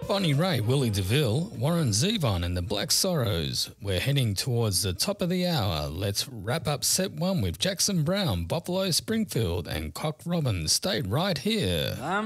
Bonnie Ray, Willie DeVille, Warren Zevon and the Black Sorrows. We're heading towards the top of the hour. Let's wrap up set one with Jackson Brown, Buffalo Springfield and Cock Robin. Stay right here.